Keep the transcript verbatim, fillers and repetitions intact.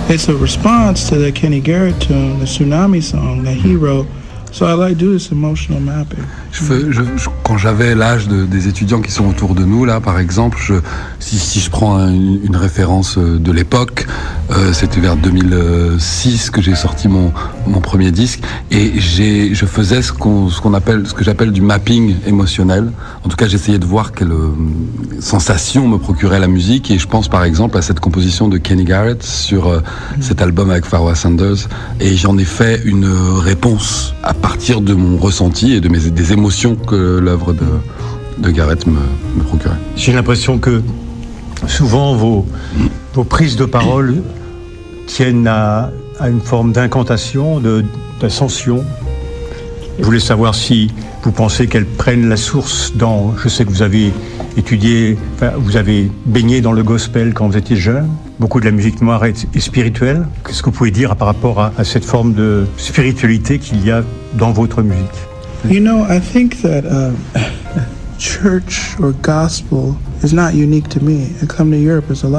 It's a response to the Kenny Garrett tune, the Tsunami song that he wrote. So I like to do this emotional mapping. Je fais, je, je, quand j'avais l'âge de, des étudiants qui sont autour de nous, là, par exemple, je, si, si je prends une, une référence de l'époque, euh, c'était vers deux mille six que j'ai sorti mon, mon premier disque, et j'ai, je faisais ce qu'on, ce qu'on appelle, ce que j'appelle du mapping émotionnel. En tout cas, j'essayais de voir quelle euh, sensation me procurait la musique, et je pense par exemple à cette composition de Kenny Garrett sur euh, mmh. cet album avec Pharoah Sanders, et j'en ai fait une réponse à partir de mon ressenti et de mes des émotions que l'œuvre de, de Garrett me, me procurait. J'ai l'impression que souvent vos, vos prises de parole tiennent à, à une forme d'incantation, de, d'ascension. Je voulais savoir si vous pensez qu'elles prennent la source dans... Je sais que vous avez étudié, enfin, vous avez baigné dans le gospel quand vous étiez jeune. Beaucoup de la musique noire est, est spirituelle. Qu'est-ce que vous pouvez dire par rapport à, à cette forme de spiritualité qu'il y a dans votre musique? You know, I think that uh, church or gospel is not unique to me. I come to Europe, there's a lot